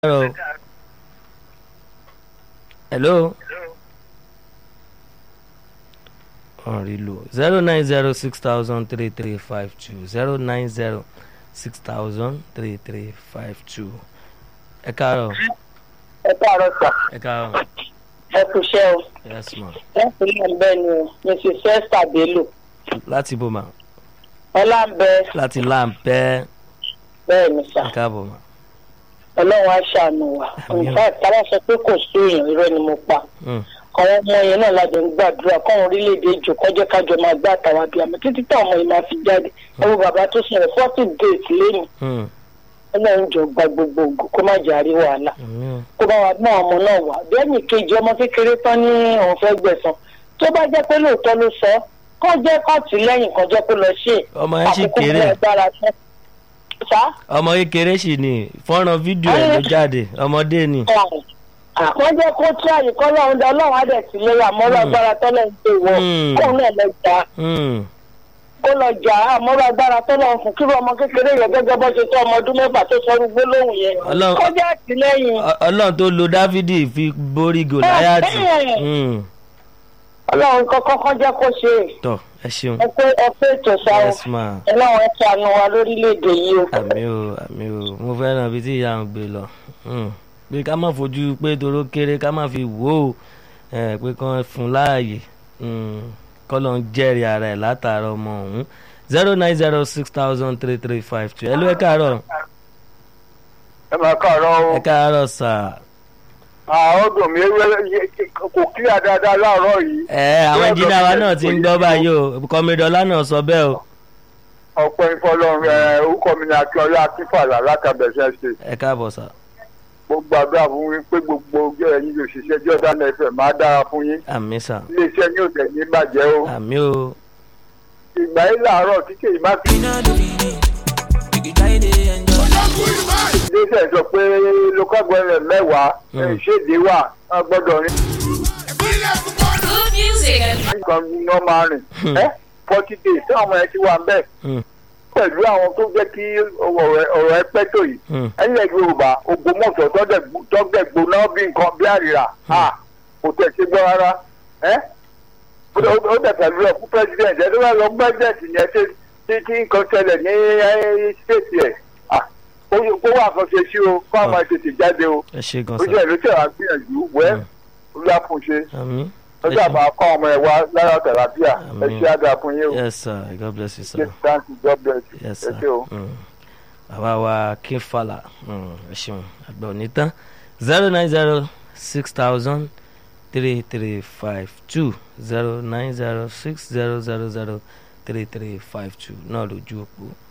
Hello. Hello. Reload 09060003352 09060003352. Ẹ káàárọ̀. Ẹ káàárọ̀ sà. Ẹ káàárọ̀. Ẹ kú iṣẹ́ o. Yes ma. Ẹ kú ilé ẹgbẹ́ ni o. Mrs. Esther Bello. Láti bò ma. Ọlá ń bẹ. Láti láǹpẹ́. Bẹ́ẹ̀ ni sà. Ẹ káàbọ̀ ma. Ọlọ́run á ṣàánú wa. Nǹkan ìtara sọ pé kò sí èèyàn irọ́ ni mo pa. Àwọn ọmọ yẹn náà lájọ ń gbàdúrà káwọn orílẹ̀-èdè ìjọ kọjọ́ kájọ máa gbá àtàwọn abiyamọ títí táwọn ọmọ yìí máa fi jáde. Ẹ̀wọ̀n bàbá tó sọ̀rọ̀ 40 days lẹ́nu. Ọlọ́run jọ gba gbogbo ògùn kó má jàrí wàhálà. Kó bá wa gbọ́n ọmọ náà wá. Bẹ́ẹ̀ni kejì ọmọ kékeré tán ní òun fẹ́ gbẹ̀san. Tó bá jẹ́ pé lóòótọ́ ló sọ, kó jẹ́ kọ́ọ̀tì lẹ́yìn kan jẹ́ kó lọ ṣe. Ọmọ yẹn sì kéré. Ọmọ kékeré sì ni fọ́nrán fídíò ẹ̀ ló jáde ọmọdé ni. Wọ́n jẹ́ kó tí àyíkọ́ lọ́hún dá ọlọ́run á dẹ̀ sí lórí àmọ́rọ̀ agbára tọ́lẹ̀ ń pè wọ́ kóun náà lọ jà kó lọ jà àmọ́rọ̀ agbára tọ́lẹ̀ ń fún kíru ọmọ kékeré yẹn gẹ́gẹ́ bó ṣe tó ọmọ ọdún mẹ́fà tó sọ gbogbo lóhùn yẹn kó jẹ́ àtìlẹ́yìn. Ọlọ́run tó lo Dáfídì fi borí Gòláyátì. Ọlọ́run kọ́kọ́ jẹ́ kó ṣe. Tọ́ ẹ ṣeun. ẹ pé ètò sáà Ọlọ́run ẹ ṣàánú wa lórílẹ̀‐èdè yìí o. Àmín o àmín o mo fẹ́ràn ibi tí ìyá ń gbé lọ pé ká má fojú pé toró kéré ká má fi wò ó pé kán fún láàyè kọ́lọ́ ń jẹ́rìí ara ẹ̀ látara ọmọ ọ̀hún 09060003352 ẹ ló ẹ káàárọ̀. Ẹ máa káàárọ̀ o. Ẹ káàárọ̀ sà. Ó dùn mí kò kíyà dáadáa láàárọ̀ yìí. Àwọn ẹnjìnìá wa náà ti ń gbọ́ báyìí o kọ́mídọ́lá náà sọ bẹ́ẹ̀ o. Ọ̀pọ̀ ìfọlọ́run orúkọ mi ni Akíọ́lá Akínfàlà látàbẹ̀sẹ̀ ṣe. Ẹ káàbọ̀ sà. Mo gbàdúrà fún yín pé gbogbo ẹ̀yin òṣìṣẹ́ Jordan FM máa dára fún yín. Àmín sà. Iléeṣẹ́ ní òtẹ̀ ní bàjẹ́ o. Àmín o. Ìgbà yìí làárọ̀ kíkẹ́ yìí má fi. Iléeṣẹ́ sọ pé local government mẹ́wàá ìṣèdè wà wọ́n gbọ́dọ̀ rí. Good music. Nǹkan ní wọ́n máa rìn. 40 days tí àwọn ẹ̀ ti wà ń bẹ̀. Pẹ̀lú àwọn tó jẹ́ kí ọ̀rọ̀ ẹ pẹ́ tó yìí. Ẹ̀yìn Yorùbá Ògbómọ̀ṣọ́ tọ́gbẹ̀ gbóná bí nǹkan bí àrìrà kò tẹ̀ ṣe gbọ́ rárá. Ó dẹ̀ pẹ̀lú ẹ̀ fún president ẹ̀ tó bá lọ president yẹn tí nǹkan ṣẹlẹ̀ ní state ẹ̀. Kó wà kan ṣe sí o kó àwọn ètètè jáde o. Ẹ ṣe gan Ó sà. jẹ́ ìlú tí àwọn gbìyànjú wẹ́ olúwa fún ṣe. Àmín. Lọ́jọ́ àbá kọ́ ọmọ ẹ̀ wá lára tẹ̀lápíà. Ẹ ṣe àdá fún yín o. Yes sir, God bless you sir. Thank you, God bless you. Yes Ẹ sir. ṣé o. Bàbá wa Akínfàlà ẹ ṣeun àgbà òní tán 09060003352 09060003352 náà lójú òpó.